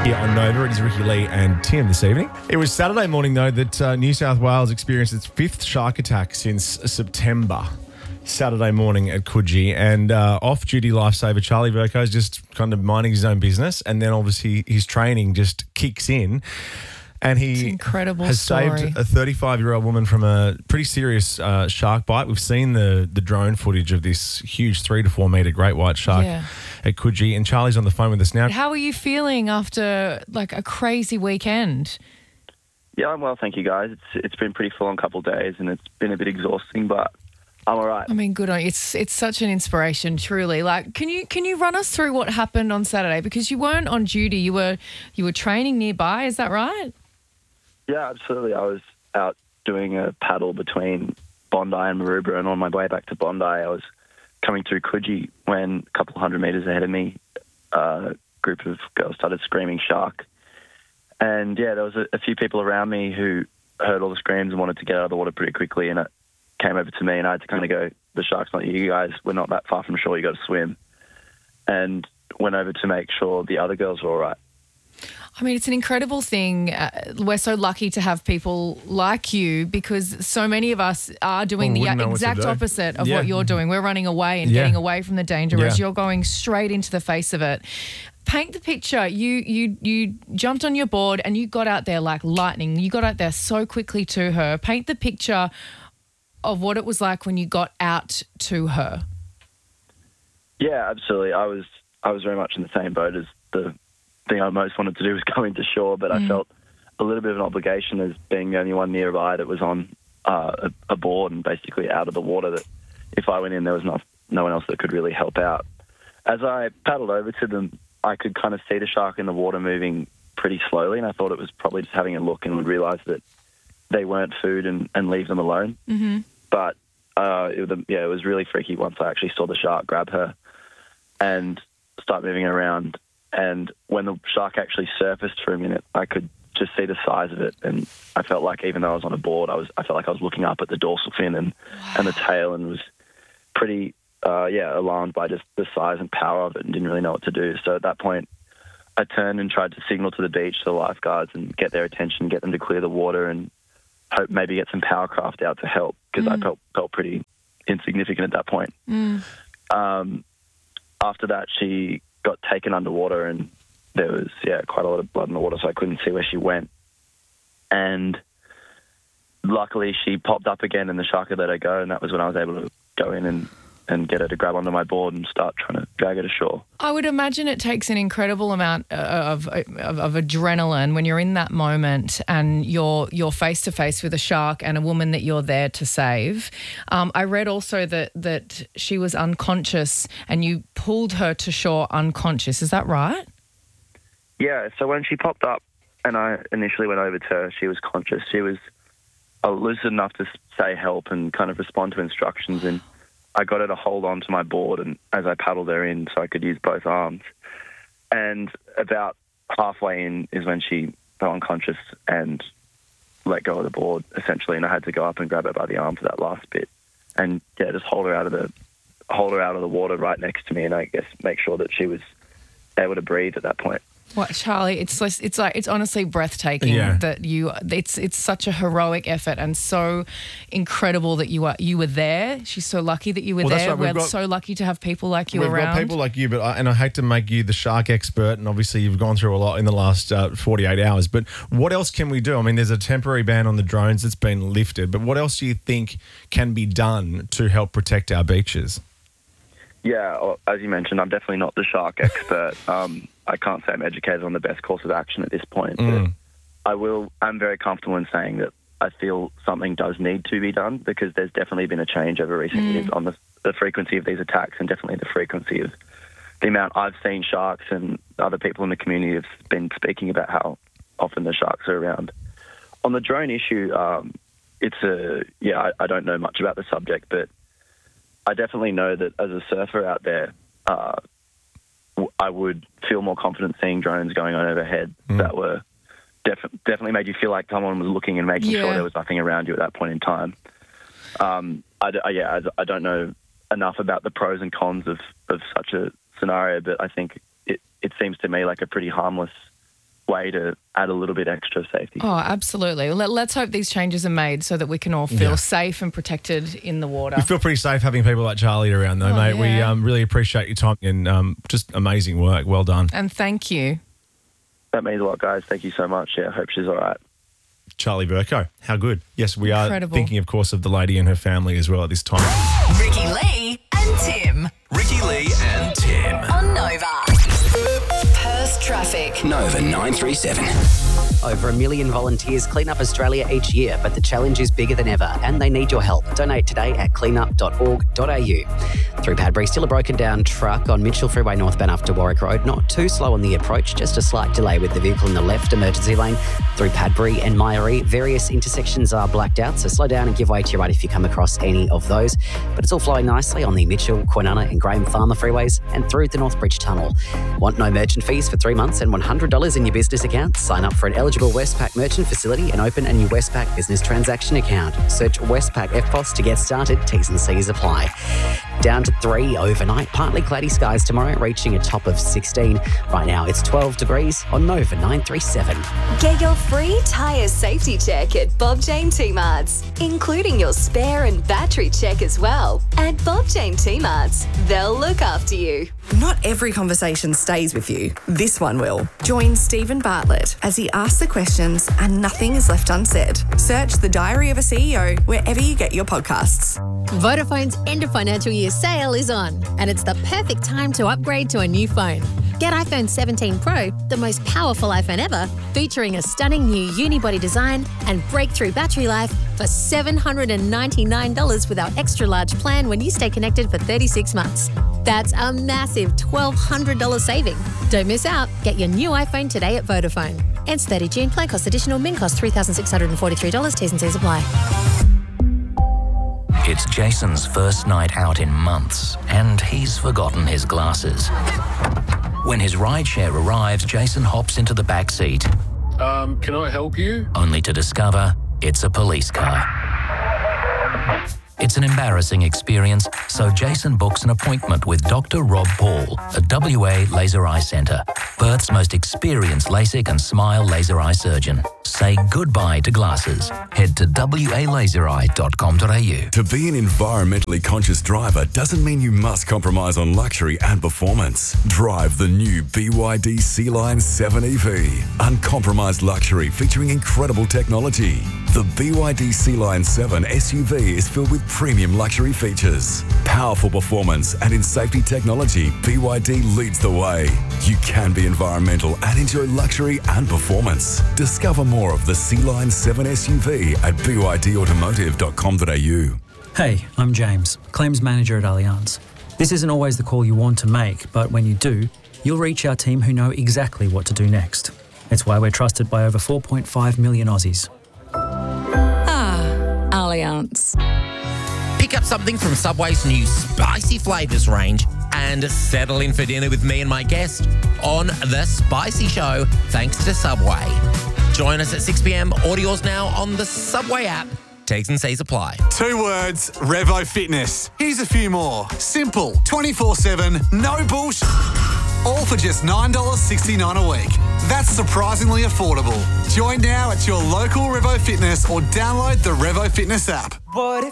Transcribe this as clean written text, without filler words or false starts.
here on Nova. It is Ricky Lee and Tim this evening. It was Saturday morning, though, that New South Wales experienced its fifth shark attack since September. Saturday morning at Coogee, and off-duty lifesaver Charlie Vercoe is just kind of minding his own business, and then obviously his training just kicks in. And he incredible has story. saved a 35-year-old woman from a pretty serious shark bite. We've seen the drone footage of this huge 3 to 4 metre great white shark at Coogee, and Charlie's on the phone with us now. How are you feeling after like a crazy weekend? Yeah, I'm well, thank you, guys. It's been pretty full on couple of days, and it's been a bit exhausting, but I'm all right. I mean, good on you. It's such an inspiration, truly. Like, can you run us through what happened on Saturday? Because you weren't on duty, you were training nearby. Is that right? Yeah, absolutely. I was out doing a paddle between Bondi and Maroubra, and on my way back to Bondi, I was coming through Coogee when a couple hundred metres ahead of me, a group of girls started screaming shark. And, yeah, there was a few people around me who heard all the screams and wanted to get out of the water pretty quickly, and it came over to me, and I had to kind of go, the shark's not you guys. We're not that far from shore. You got to swim. And went over to make sure the other girls were all right. I mean, it's an incredible thing. We're so lucky to have people like you, because so many of us are doing the exact opposite of what you're doing. We're running away and getting away from the danger, whereas you're going straight into the face of it. Paint the picture. You jumped on your board and you got out there like lightning. You got out there so quickly to her. Paint the picture of what it was like when you got out to her. Yeah, absolutely. I was very much in the same boat. As the thing I most wanted to do was go into shore, but I felt a little bit of an obligation as being the only one nearby that was on a board and basically out of the water, that if I went in, there was no one else that could really help out. As I paddled over to them, I could kind of see the shark in the water moving pretty slowly, and I thought it was probably just having a look and would realise that they weren't food and leave them alone. Mm-hmm. But it was really freaky once I actually saw the shark grab her and start moving around. And when the shark actually surfaced for a minute, I could just see the size of it. And I felt like, even though I was on a board, I felt like I was looking up at the dorsal fin and the tail, and was pretty, alarmed by just the size and power of it, and didn't really know what to do. So at that point, I turned and tried to signal to the beach, to the lifeguards, and get their attention, get them to clear the water, and hope maybe get some power craft out to help, because I felt pretty insignificant at that point. After that, she got taken underwater, and there was quite a lot of blood in the water, so I couldn't see where she went. And luckily she popped up again, and the shark had let her go, and that was when I was able to go in and get her to grab onto my board and start trying to drag her to shore. I would imagine it takes an incredible amount of adrenaline when you're in that moment and you're face to face with a shark and a woman that you're there to save. I read also that she was unconscious and you pulled her to shore unconscious. Is that right? Yeah. So when she popped up and I initially went over to her, she was conscious. She was lucid enough to say help and kind of respond to instructions, and I got her to hold on to my board, and as I paddled her in so I could use both arms. And about halfway in is when she fell unconscious and let go of the board, essentially, and I had to go up and grab her by the arm for that last bit, and just hold her out of the water right next to me, and I guess make sure that she was able to breathe at that point. What, Charlie? It's honestly breathtaking that it's such a heroic effort, and so incredible that you were there. She's so lucky that you were there. Right. We're so lucky to have people like you around. We've got people like you, but I hate to make you the shark expert, and obviously you've gone through a lot in the last 48 hours. But what else can we do? I mean, there's a temporary ban on the drones that's been lifted, but what else do you think can be done to help protect our beaches? Yeah, well, as you mentioned, I'm definitely not the shark expert. I can't say I'm educated on the best course of action at this point, but I'm very comfortable in saying that I feel something does need to be done, because there's definitely been a change over recent years on the frequency of these attacks, and definitely the frequency of the amount I've seen sharks, and other people in the community have been speaking about how often the sharks are around. On the drone issue, I don't know much about the subject, but I definitely know that as a surfer out there, I would feel more confident seeing drones going on overhead that were definitely made you feel like someone was looking and making sure there was nothing around you at that point in time. I don't know enough about the pros and cons of such a scenario, but I think it seems to me like a pretty harmless way to add a little bit extra safety. Oh, absolutely. Let's hope these changes are made so that we can all feel safe and protected in the water. You feel pretty safe having people like Charlie around, though, mate. Yeah. We really appreciate your time and just amazing work. Well done. And thank you. That means a lot, guys. Thank you so much. Yeah, I hope she's all right. Charlie Burko. How good. Yes, we are thinking, of course, of the lady and her family as well at this time. Ricky Lee and Tim. Ricky Lee and Tim. On Nova. Perth traffic. Nova 937. Over 1 million volunteers clean up Australia each year, but the challenge is bigger than ever and they need your help. Donate today at cleanup.org.au. Through Padbury, still a broken down truck on Mitchell Freeway northbound after Warwick Road. Not too slow on the approach, just a slight delay with the vehicle in the left emergency lane. Through Padbury and Myrie, various intersections are blacked out, so slow down and give way to your right if you come across any of those. But it's all flowing nicely on the Mitchell, Kwinana and Graham Farmer freeways and through the Northbridge Tunnel. Want no merchant fees for 3 months and $100 in your business account? Sign up for an eligible Westpac merchant facility and open a new Westpac business transaction account. Search Westpac FPOS to get started. T's and C's apply. Down to 3 overnight. Partly cloudy skies tomorrow, reaching a top of 16. Right now, it's 12 degrees on Nova 937. Get your free tyre safety check at Bob Jane T-Marts, including your spare and battery check as well. At Bob Jane T-Marts, they'll look after you. Not every conversation stays with you. This one will. Join Stephen Bartlett as he asks the questions and nothing is left unsaid. Search The Diary of a CEO wherever you get your podcasts. Vodafone's end of financial year sale is on, and it's the perfect time to upgrade to a new phone. Get iPhone 17 Pro, the most powerful iPhone ever, featuring a stunning new unibody design and breakthrough battery life for $799 with our extra large plan when you stay connected for 36 months. That's a massive $1,200 saving. Don't miss out. Get your new iPhone today at Vodafone. Ends 30 June. Plan cost additional. Min cost $3,643. T's and C's apply. It's Jason's first night out in months, and he's forgotten his glasses. When his rideshare arrives, Jason hops into the back seat. Can I help you? Only to discover it's a police car. It's an embarrassing experience, so Jason books an appointment with Dr. Rob Paul at WA Laser Eye Centre, Perth's most experienced LASIK and SMILE laser eye surgeon. Say goodbye to glasses. Head to walasereye.com.au. To be an environmentally conscious driver doesn't mean you must compromise on luxury and performance. Drive the new BYD Sea-Line 7 EV. Uncompromised luxury featuring incredible technology. The BYD Sea-Line 7 SUV is filled with premium luxury features. Powerful performance and in safety technology, BYD leads the way. You can be environmental and enjoy luxury and performance. Discover more of the Sea-Line 7 SUV at bydautomotive.com.au. Hey, I'm James, Claims Manager at Allianz. This isn't always the call you want to make, but when you do, you'll reach our team who know exactly what to do next. It's why we're trusted by over 4.5 million Aussies. Allianz. Pick up something from Subway's new spicy flavours range and settle in for dinner with me and my guest on The Spicy Show, thanks to Subway. Join us at 6 p.m. Audio's now on the Subway app. T's and C's apply. 2 words, Revo Fitness. Here's a few more. Simple, 24/7, no bullshit. All for just $9.69 a week. That's surprisingly affordable. Join now at your local Revo Fitness or download the Revo Fitness app.